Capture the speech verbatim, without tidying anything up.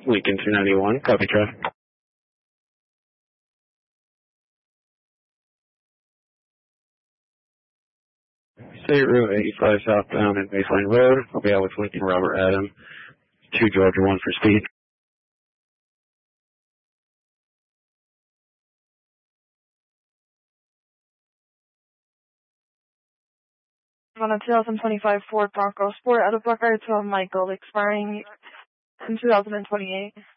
Lincoln two ninety-one, copy traffic. State Route eighty-five southbound and Baseline Road. I'll be out with Lincoln Robert Adam, two Georgia one for speed. On a two thousand twenty-five Ford Bronco Sport out of Buckeye to Michael, expiring in two thousand twenty-eight.